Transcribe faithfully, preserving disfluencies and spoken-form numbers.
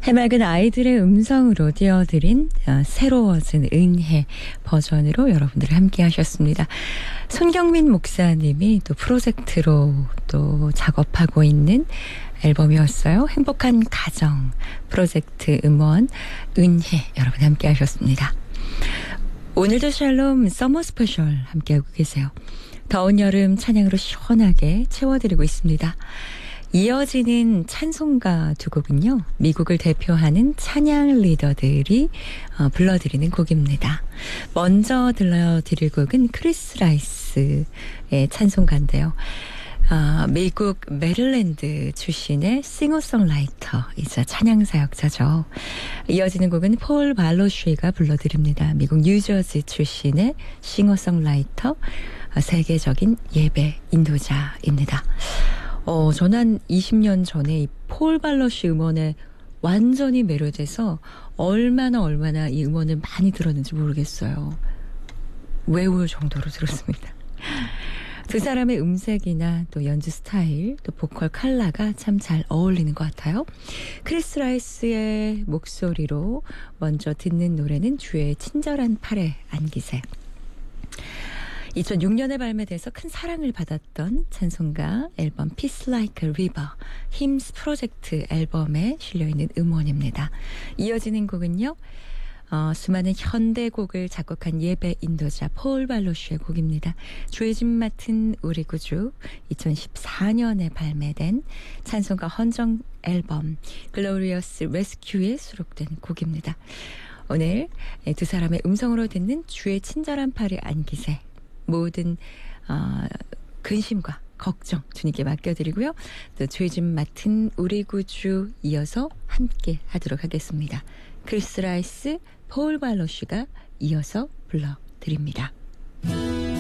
해맑은 아이들의 음성으로 띄워드린 어, 새로워진 은혜 버전으로 여러분들이 함께 하셨습니다. 손경민 목사님이 또 프로젝트로 또 작업하고 있는 앨범이었어요. 행복한 가정 프로젝트 음원 은혜 여러분 함께 하셨습니다. 오늘도 샬롬 서머 스페셜 함께하고 계세요. 더운 여름 찬양으로 시원하게 채워드리고 있습니다. 이어지는 찬송가 두 곡은요. 미국을 대표하는 찬양 리더들이 어, 불러드리는 곡입니다. 먼저 들려드릴 곡은 크리스 라이스의 찬송가인데요. 어, 미국 메릴랜드 출신의 싱어송라이터이자 찬양사역자죠. 이어지는 곡은 폴 발로쉬가 불러드립니다. 미국 뉴저지 출신의 싱어송라이터, 어, 세계적인 예배 인도자입니다. 어, 저는 한 이십 년 전에 이 폴 발러쉬 음원에 완전히 매료돼서 얼마나 얼마나 이 음원을 많이 들었는지 모르겠어요. 외울 정도로 들었습니다. 두 사람의 음색이나 또 연주 스타일, 또 보컬 컬러가 참 잘 어울리는 것 같아요. 크리스 라이스의 목소리로 먼저 듣는 노래는 주의 친절한 팔에 안기세. 이천육 년에 발매돼서 큰 사랑을 받았던 찬송가 앨범 Peace Like a River, 힘스 프로젝트 앨범에 실려있는 음원입니다. 이어지는 곡은요. 어, 수많은 현대곡을 작곡한 예배 인도자 폴 발로쉬의 곡입니다. 주의 집 맡은 우리 구주 이천십사 년에 발매된 찬송가 헌정 앨범 Glorious Rescue에 수록된 곡입니다. 오늘 두 사람의 음성으로 듣는 주의 친절한 팔에 안기세. 모든 어, 근심과 걱정 주님께 맡겨드리고요. 또 주의 집 맡은 우리 구주 이어서 함께 하도록 하겠습니다. 크리스 라이스, 폴 발로쉬가 이어서 불러드립니다.